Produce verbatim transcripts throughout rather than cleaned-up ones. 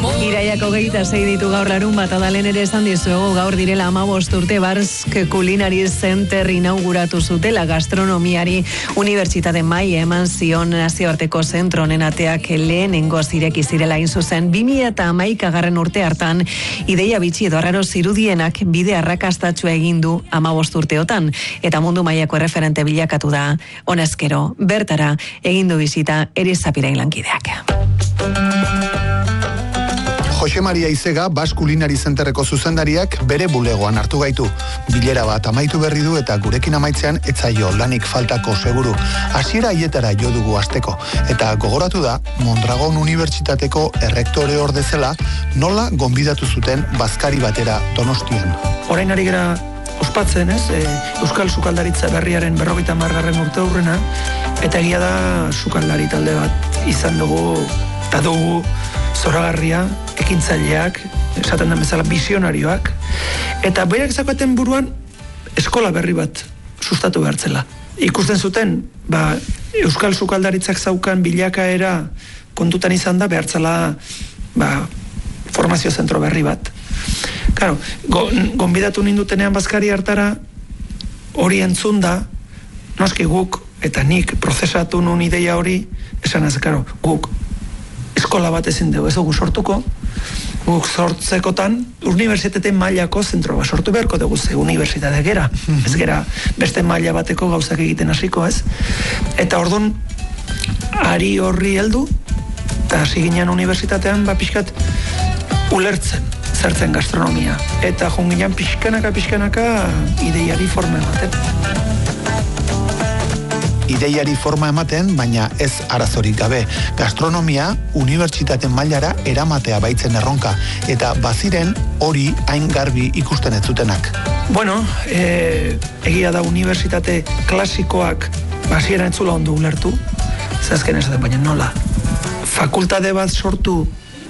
Iraiak hogeita sei ditu gaur larun bat, adalen ere esan dizuegu gaur direla hamabost urte Barsk Culinary Center inauguratu zutela gastronomiari unibertsitate maila eman zion nazioarteko zentro honen ateak lehenengo zireki zirela hain zuzen. bi mila hamaikagarren urte hartan ideia bitxi edo arraro zirudienak bide arrakastatsua egin du hamabost urteotan eta mundu mailako erreferente bilakatu da. Honezkero, bertara egin du bisita Erizapirain lankideak. Jose Maria Izega, Basque Culinary Centerreko zuzendariak bere bulegoan hartu gaitu. Bilera bat amaitu berri du eta gurekin amaitzean etzaio lanik faltako seguru. Hasiera haietara jo dugu asteko. Eta gogoratu da, Mondragon Unibertsitateko errektore ordezela nola gonbidatu zuten bazkari batera Donostian. Orain ari gara ospatzen, ez? E, Euskal Sukaldaritza berriaren berrogeita hamargarren urte hurrena, eta egia da sukaldari talde bat izan dugu, eta dugu zoragarria, ekintzaileak, esaten den bezala visionarioak, eta berak zakaten buruan eskola berri bat sustatu behartzela. Ikusten zuten, ba, Euskal Sukaldaritzak zaukan bilakaera kontutan izan da behartzela ba, formazio zentro berri bat. Claro, gonbidatu nindutenean bazkari hartara hori entzun da, noski guk eta nik prozesatu nun ideia hori, esan ez, claro, guk eskola bat ezin dugu, ez dugu sortuko, guk sortzekotan unibertsitate mailako zentro bat sortu beharko dugu, ze unibertsitate gera, ez gera beste maila bateko gauzak egiten hasiko, ez? Eta orduan, ari horri heldu, eta hasi ginen unibertsitatean, ba, pixkat ulertzen, zertzen gastronomia. Eta junginan pixkanaka, pixkanaka, ideiari forma ematen. Ideiari forma ematen, baina ez arazorik gabe. Gastronomia unibertsitaten mailara eramatea baitzen erronka, eta baziren hori hain garbi ikusten ez zutenak. Bueno, e, egia da unibertsitate klasikoak basiera entzula ondo ulertu, zazken ez da, baina nola. Fakultate bat sortu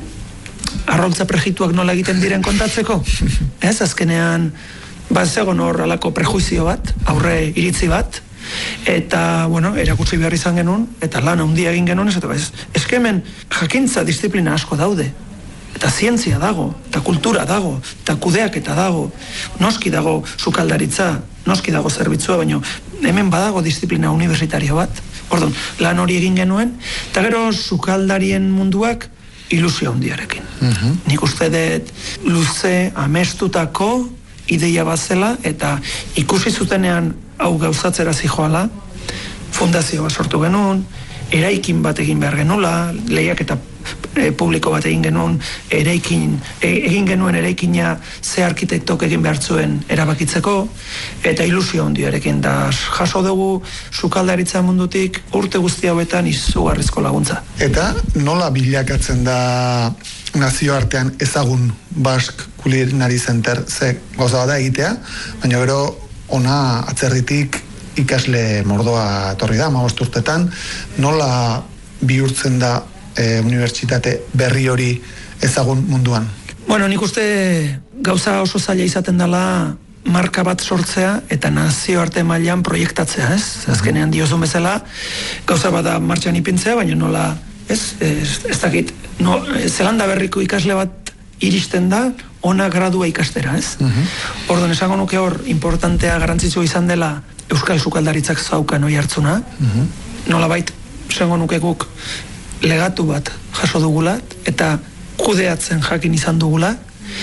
arroltza prejituak nola egiten diren kontatzeko? Ez, azkenean, bat zegoen hor alako prejuizio bat, aurre iritzi bat, eta, bueno, erakutsi behar izan genuen, eta lan handia egin genuen, ez, eta ez, eskemen jakintza disiplina asko daude, eta zientzia dago, eta kultura dago, eta kudeaketa dago, noski dago sukaldaritza, noski dago zerbitzua, baina hemen badago disiplina universitario bat, orduan, lan hori egin genuen, eta gero sukaldarien munduak ilusio handiarekin. Uh-huh. Nik uste dut luze amestutako ideia bat zela, eta ikusi zutenean hau gauzatzera zijoala, fundazio bat sortu genuen, eraikin bat egin behar genula, lehiak eta e, publiko bat egin genuen, eraikin, e, egin genuen eraikina ze arkitektok egin behar zuen erabakitzeko, eta ilusio handiarekin da jaso dugu sukaldaritza mundutik urte guzti hauetan izugarrizko laguntza. Eta nola bilakatzen da nazioartean ezagun Basque Culinary Center, ze gauza da egitea, baina gero ona atzerritik ikasle mordoa etorri da, hamabost urtetan, nola bihurtzen da e, unibertsitate berri hori ezagun munduan? Bueno, nik uste gauza oso zaila izaten dela marka bat sortzea eta nazioarte mailan proiektatzea, ez? Azkenean diozun bezala, gauza bat da martxan ipintzea, baina nola, ez? Ez, ez dakit, no, Zelanda berriko ikasle bat iristen da, ona gradua ikastera, ez? Uh-huh. Orduan, esango nuke hor, importantea, garrantzitsua izan dela Euskal Sukaldaritzak zaukan oi hartzuna, uh-huh. Nolabait, esango nuke guk legatu bat jaso dugula, eta kudeatzen jakin izan dugula,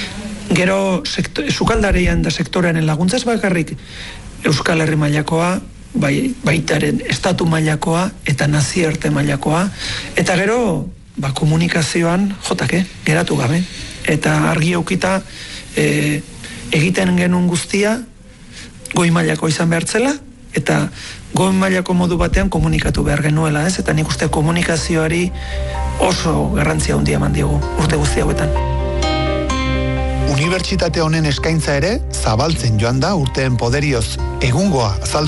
gero sukaldarian da sektorearen laguntzaz bakarrik Euskal Herri mailakoa, bai, baitaren estatu mailakoa eta nazioarte mailakoa, eta gero ba, komunikazioan jotake, geratu gabe. Eta argi aukita e, egiten genuen guztia goi mailako izan behartzela, eta goi mailako modu batean komunikatu behar genuela, ez? Eta nik uste komunikazioari oso garrantzia handia eman diogu urte guzti hauetan. Unibertsitate honen eskaintza ere zabaltzen joan da urteen poderioz. Egungoa azaldu